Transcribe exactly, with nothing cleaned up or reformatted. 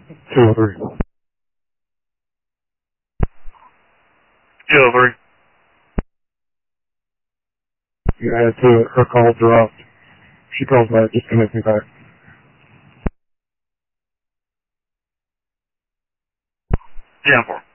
two oh three. two oh three. You add to it, her call dropped. She calls back, just connect me back. ten four.